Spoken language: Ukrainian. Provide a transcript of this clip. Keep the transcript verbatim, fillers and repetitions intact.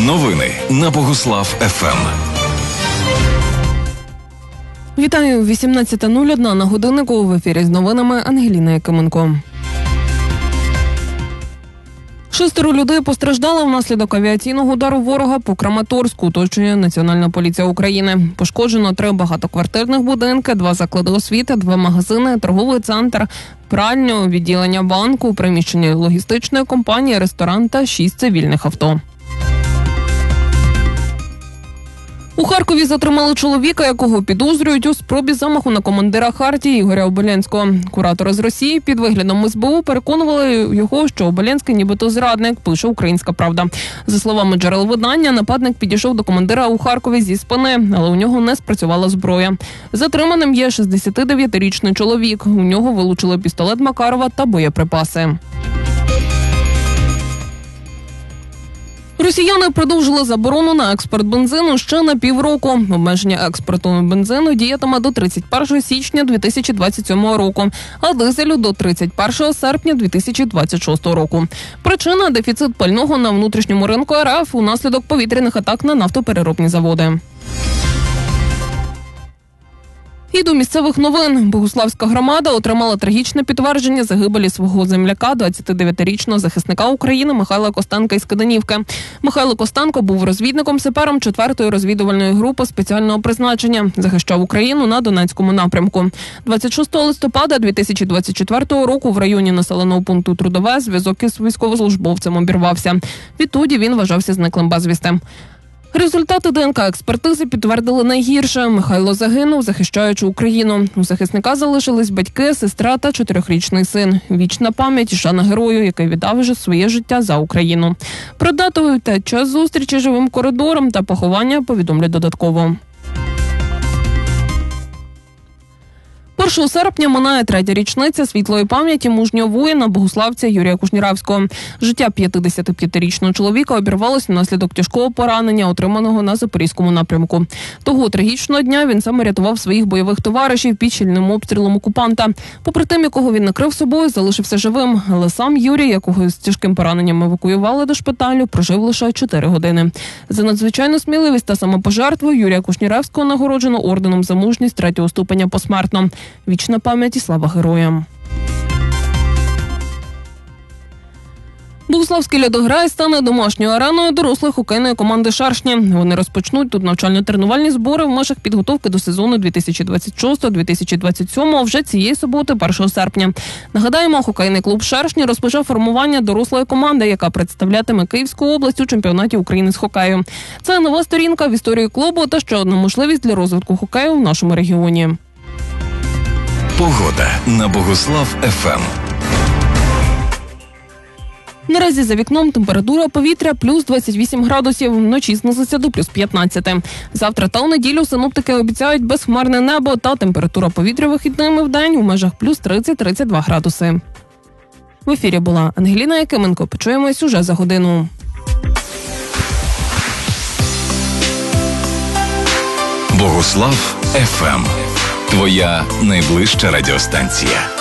Новини на Богуслав еф ем. Вітаю, вісімнадцята нуль одна на годиннику, в ефірі з новинами Ангеліна Якименко. Шестеро людей постраждали внаслідок авіаційного удару ворога по Краматорську, уточнює Національна поліція України. Пошкоджено три багатоквартирних будинки, два заклади освіти, два магазини, торговий центр, пральню, відділення банку, приміщення логістичної компанії, ресторан та шість цивільних авто. У Харкові затримали чоловіка, якого підозрюють у спробі замаху на командира Хартії Ігоря Оболєнського. Куратори з Росії під виглядом ес бе у переконували його, що Оболєнський нібито зрадник, пише «Українська правда». За словами джерел видання, нападник підійшов до командира у Харкові зі спини, але у нього не спрацювала зброя. Затриманим є шістдесятидев'ятирічний чоловік. У нього вилучили пістолет Макарова та боєприпаси. Росіяни продовжили заборону на експорт бензину ще на півроку. Обмеження експорту бензину діятиме до тридцять першого січня дві тисячі двадцять сьомого року, а дизелю – до тридцять першого серпня дві тисячі двадцять шостого року. Причина – дефіцит пального на внутрішньому ринку ер еф унаслідок повітряних атак на нафтопереробні заводи. І до місцевих новин. Богуславська громада отримала трагічне підтвердження загибелі свого земляка, двадцятидев'ятирічного захисника України Михайла Костенка із Киданівки. Михайло Костенко був розвідником-сапером четвертої розвідувальної групи спеціального призначення. Захищав Україну на Донецькому напрямку. двадцять шостого листопада дві тисячі двадцять четвертого року в районі населеного пункту Трудове зв'язок із військовослужбовцем обірвався. Відтоді він вважався зниклим безвісти. Результати де ен ка-експертизи підтвердили найгірше. Михайло загинув, захищаючи Україну. У захисника залишились батьки, сестра та чотирьохрічний син. Вічна пам'ять і шана герою, який віддав вже своє життя за Україну. Про дату та час зустрічі живим коридором та поховання повідомлять додатково. першого серпня минає третя річниця світлої пам'яті мужнього воїна, богуславця Юрія Кушніревського. Життя п'ятдесятип'ятирічного чоловіка обірвалося внаслідок тяжкого поранення, отриманого на Запорізькому напрямку. Того трагічного дня він саме рятував своїх бойових товаришів під щільним обстрілом окупанта. Попри тим, якого він накрив собою, залишився живим. Але сам Юрій, якого з тяжким пораненням евакуювали до шпиталю, прожив лише чотири години. За надзвичайну сміливість та самопожертву Юрія Кушніревського нагороджено орденом за мужність третього ступеня посмертно. Вічна пам'ять і слава героям. Богуславський льодограй стане домашньою ареною дорослої хокейної команди «Шершні». Вони розпочнуть тут навчально-тренувальні збори в межах підготовки до сезону дві тисячі двадцять шостого - дві тисячі двадцять сьомого вже цієї суботи, першого серпня. Нагадаємо, хокейний клуб «Шершні» розпочав формування дорослої команди, яка представлятиме Київську область у чемпіонаті України з хокею. Це нова сторінка в історії клубу та ще одна можливість для розвитку хокею в нашому регіоні. Погода на Богуслав еф ем. Наразі за вікном температура повітря плюс двадцять вісім градусів, вночі знизиться до плюс п'ятнадцять. Завтра та у неділю синоптики обіцяють безхмарне небо та температура повітря вихідними в день у межах плюс тридцять - тридцять два градуси. В ефірі була Ангеліна Якименко. Почуємось уже за годину. Богуслав еф ем. Твоя найближча радіостанція.